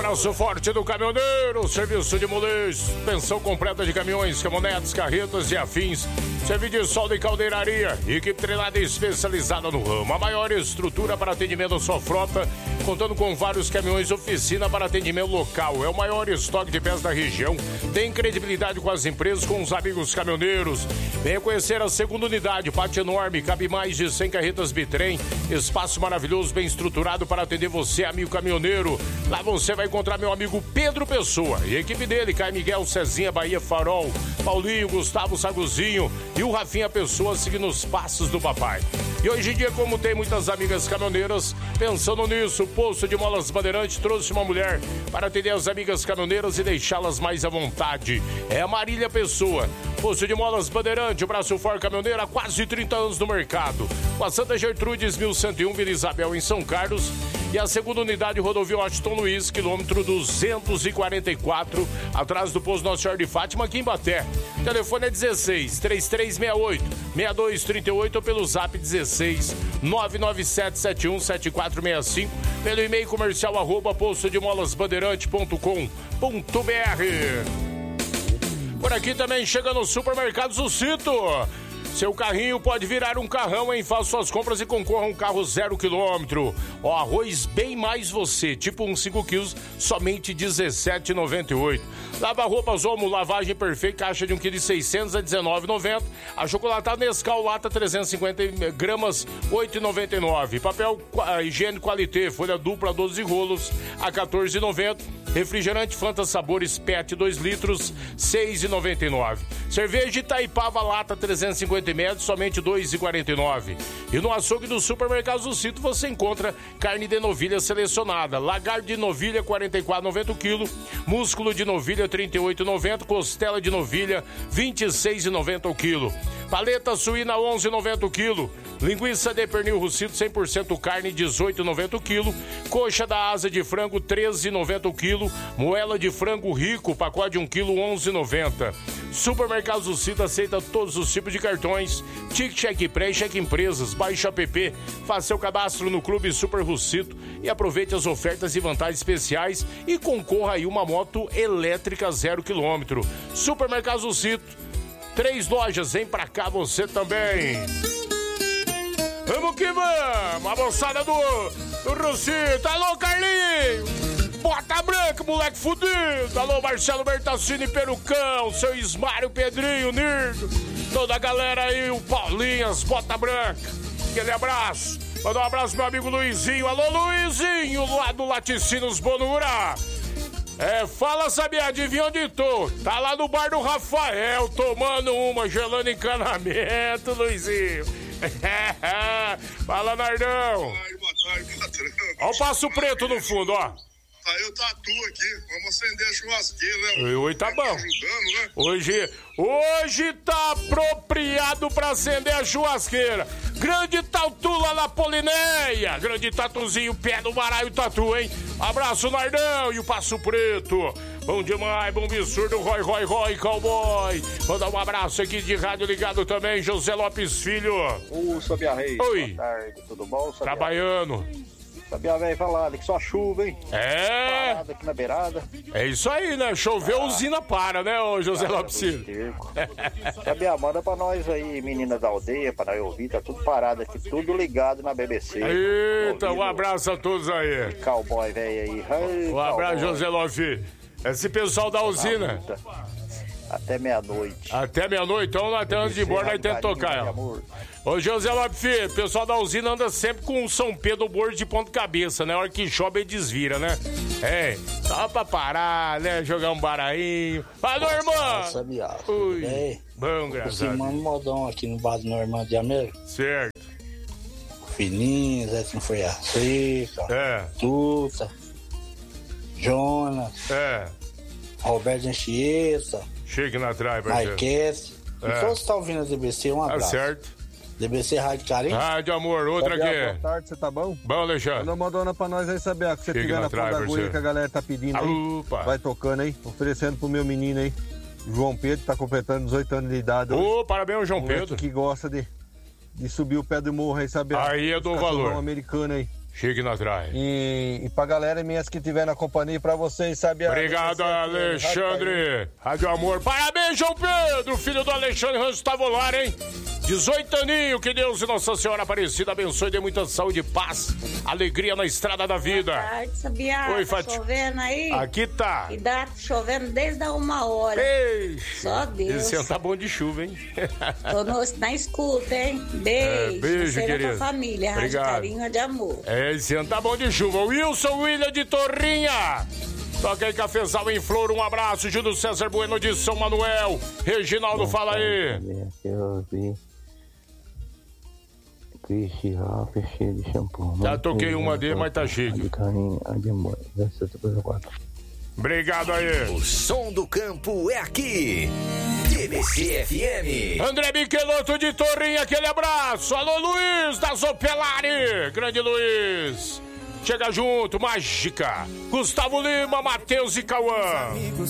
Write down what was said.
Abraço forte do caminhoneiro, serviço de mulês, pensão completa de caminhões, caminhonetes, carretas e afins, serviço de solda e caldeiraria, equipe treinada e especializada no ramo, a maior estrutura para atendimento à sua frota, contando com vários caminhões, oficina para atendimento local, é o maior estoque de peças da região, tem credibilidade com as empresas, com os amigos caminhoneiros. Venha conhecer a segunda unidade, pátio enorme, cabe mais de 100 carretas bitrem, espaço maravilhoso, bem estruturado para atender você, amigo caminhoneiro. Lá você vai encontrar meu amigo Pedro Pessoa e a equipe dele, Caio Miguel, Cezinha, Bahia Farol, Paulinho, Gustavo Saguzinho e o Rafinha Pessoa seguindo os passos do papai. E hoje em dia, como tem muitas amigas caminhoneiras, pensando nisso, o Posto de Molas Bandeirante trouxe uma mulher para atender as amigas caminhoneiras e deixá-las mais à vontade. É a Marília Pessoa. Posto de Molas Bandeirante, o braço forte caminhoneiro há quase 30 anos no mercado. Com a Santa Gertrudes 1101, Vila Isabel, em São Carlos. E a segunda unidade, rodovia Washington Luiz, quilômetro 244, atrás do posto Nossa Senhora de Fátima, aqui em Baté. O telefone é 16 3368 6238 ou pelo zap 16 99771 7465, pelo e-mail comercial @postodemolasbandeirante.com.br. Por aqui também chega no Supermercados o Cito. Seu carrinho pode virar um carrão, hein? Faça suas compras e concorra a um carro 0 km. Ó, arroz bem mais você, tipo uns 5 quilos, somente R$17,98. Lava-roupas Omo, lavagem perfeita, caixa de 1,6 kg a R$19,90. A chocolatada Nescau, lata 350 gramas, R$8,99. Papel higiênico Qualité, folha dupla, 12 rolos, a R$14,90. Refrigerante Fanta Sabores PET 2 litros, R$6,99. Cerveja Itaipava lata 350 ml, somente R$2,49. E no açougue do Supermercados do Cito você encontra carne de novilha selecionada, lagarto de novilha R$ 44,90 kg, músculo de novilha R$ 38,90, costela de novilha R$ 26,90 o quilo. Paleta suína R$ 11,90 o quilo. Linguiça de pernil Russito 100% carne R$ 18,90 o quilo. Coxa da asa de frango R$ 13,90 o quilo. Moela de frango rico, pacote de 1 quilo R$ 11,90. Supermercados do Cito aceita todos os tipos de cartões. Tique, cheque pré e cheque empresas. Baixe o app, faça seu cadastro no Clube Super Russito e aproveite as ofertas e vantagens especiais e concorra aí uma moto elétrica 0 km. Supermercados do Cito, 3 lojas, vem pra cá você também. Vamos que vamos, a moçada do Russito. Alô, Carlinhos, bota branca, moleque fudido. Alô, Marcelo Bertassini, Perucão, seu Ismário, Pedrinho, Nirdo, toda a galera aí, o Paulinhas, bota branca. Aquele abraço. Manda um abraço pro meu amigo Luizinho. Alô, Luizinho, lá do Laticínios Bonura. Fala, sabia, adivinha onde tô? Tá lá no bar do Rafael, tomando uma, gelando encanamento, Luizinho. Fala, Nardão. Boa tarde, patrão. Olha o Passo Preto no fundo, ó. Aí o Tatu aqui, vamos acender a churrasqueira, né? Hoje tá bom. Ajudando, né? Hoje tá apropriado pra acender a churrasqueira. Grande Tatu lá na Polinéia. Grande Tatuzinho, pé do baraio Tatu, hein? Abraço, Nardão e o Passo Preto. Bom demais, bom absurdo, Roy, cowboy. Mandar um abraço aqui de rádio ligado também, José Lopes Filho. Sabia Reis. Oi. Boa tarde, tudo bom? Sabia? Trabalhando. Sabia, velho, falando que só chuva, hein? Parada aqui na beirada. É isso aí, né? Choveu, usina para, né, ô José Lopes Filho? Sabia, manda pra nós aí, menina da aldeia, pra nós ouvir, tá tudo parado aqui, tudo ligado na BBC. Eita, um abraço a todos aí. Cowboy, velho, aí. Um abraço, José Lopes Filho. Esse pessoal da usina. Até meia-noite. Até meia-noite? Então nós estamos de embora, nós temos que tocar ela. Ô José Lopes Filho, o pessoal da usina anda sempre com o São Pedro Bordo de ponta cabeça, né? A hora que chove ele desvira, né? Só pra parar, né? Jogar um barainho. Alô, irmão! Sabia? Ui, bom, graças a Deus. Mano Modão aqui no bar do Normando de América. Certo. Fininho, Zé Sem Freia Seca. Tuta. Jonas. Roberto Anchieta. Chegue na trás, parceiro. Maiquete. E todos que estão ouvindo a DBC, um abraço. Tá certo. DBC Rádio Carinho. Rádio Amor, outra aqui. Boa tarde, você tá bom? Bom, Alexandre. Manda uma dona pra nós aí, saber que você tiver na ponta da agulha que a galera tá pedindo aí. Opa. Vai tocando aí, oferecendo pro meu menino aí, João Pedro, tá completando 18 anos de idade. Parabéns, João Pedro. Que gosta de subir o pé do morro aí, saber. Aí é do valor. Americano aí. Chique na traia. E pra galera minhas que estiver na companhia, pra vocês, sabe? Obrigado, Alexandre. Rádio Amor. Parabéns, João Pedro, filho do Alexandre Rancho Tavolar, hein? 18 aninhos, que Deus e Nossa Senhora Aparecida abençoe, dê muita saúde e paz, alegria na estrada da vida. Boa tarde, sabia? Oi, tá chovendo aí? Aqui tá. E tá chovendo desde a 1h. Ei, só Deus. Esse ano tá bom de chuva, hein? Tô na escuta, hein? Beijo. Beijo, querido. Pra família, Rádio Carinho de Amor. Esse ano tá bom de chuva. William de Torrinha. Toca aí, Cafezal em Flor, um abraço. Júlio César Bueno de São Manuel. Reginaldo, fala aí. Eu vi Cristi Ralph cheio de shampoo. Já toquei uma dele, mas tá chique. De carinho, de amor. Obrigado aí. O som do campo é aqui. TBC FM. André Michelotto de Torrinha, aquele abraço. Alô, Luiz da Zopelari. Grande Luiz. Chega junto, Mágica. Gustavo Lima, Matheus e Cauã.